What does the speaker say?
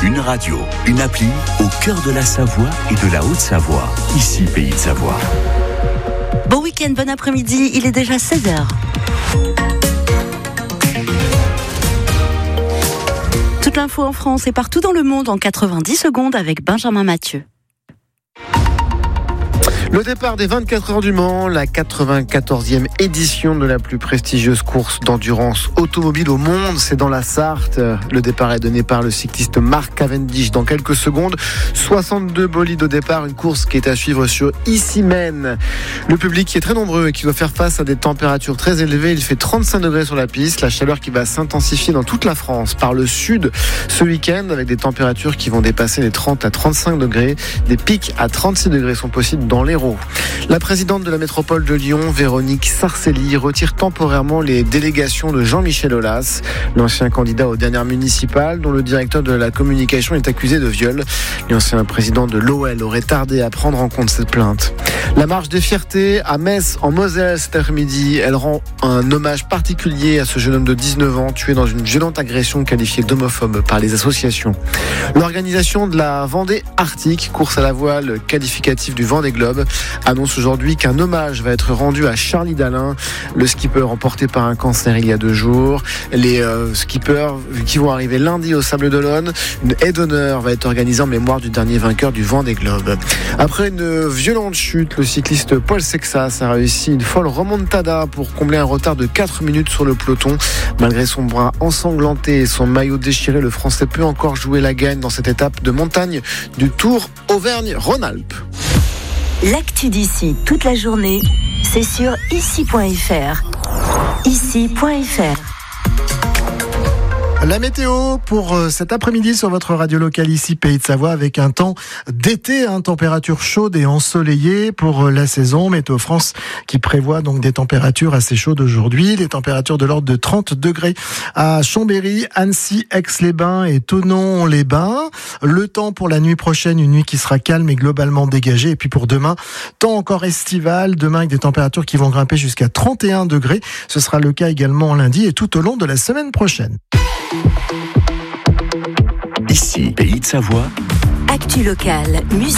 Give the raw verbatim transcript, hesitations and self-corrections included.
Une radio, une appli au cœur de la Savoie et de la Haute-Savoie. Ici, Pays de Savoie. Bon week-end, bon après-midi, il est déjà seize heures. Toute l'info en France et partout dans le monde en quatre-vingt-dix secondes avec Benjamin Mathieu. Le départ des vingt-quatre heures du Mans, la quatre-vingt-quatorzième édition de la plus prestigieuse course d'endurance automobile au monde, c'est dans la Sarthe. Le départ est donné par le cycliste Mark Cavendish dans quelques secondes. soixante-deux bolides au départ, une course qui est à suivre sur Issy-Mène. Le public qui est très nombreux et qui doit faire face à des températures très élevées. Il fait trente-cinq degrés sur la piste, la chaleur qui va s'intensifier dans toute la France par le sud ce week-end avec des températures qui vont dépasser les trente à trente-cinq degrés. Des pics à trente-six degrés sont possibles dans l'Hérault. La présidente de la métropole de Lyon, Véronique Sarcelli, retire temporairement les délégations de Jean-Michel Aulas, l'ancien candidat aux dernières municipales, dont le directeur de la communication est accusé de viol. L'ancien président de l'O L aurait tardé à prendre en compte cette plainte. La marche des fiertés à Metz, en Moselle, cet après-midi, elle rend un hommage particulier à ce jeune homme de dix-neuf ans, tué dans une violente agression qualifiée d'homophobe par les associations. L'organisation de la Vendée Arctique, course à la voile qualificative du Vendée Globe, annonce aujourd'hui qu'un hommage va être rendu à Charlie Dalin, le skipper emporté par un cancer il y a deux jours. Les euh, skippers qui vont arriver lundi au Sable d'Olonne, une haie d'honneur va être organisée en mémoire du dernier vainqueur du Vendée Globe. Après une violente chute, le cycliste Paul Sexas a réussi une folle remontada pour combler un retard de quatre minutes sur le peloton. Malgré son bras ensanglanté et son maillot déchiré, le Français peut encore jouer la gagne dans cette étape de montagne du Tour Auvergne-Rhône-Alpes. L'actu d'ici toute la journée, c'est sur ici point f r. ici point f r. La météo pour cet après-midi sur votre radio locale ici, Pays de Savoie, avec un temps d'été, hein, température chaude et ensoleillée pour la saison. Météo France qui prévoit donc des températures assez chaudes aujourd'hui, des températures de l'ordre de trente degrés à Chambéry, Annecy, Aix-les-Bains et Thonon-les-Bains. Le temps pour la nuit prochaine, une nuit qui sera calme et globalement dégagée. Et puis pour demain, temps encore estival, demain avec des températures qui vont grimper jusqu'à trente et un degrés. Ce sera le cas également lundi et tout au long de la semaine prochaine. Ici, Pays de Savoie. Actu locale, musique.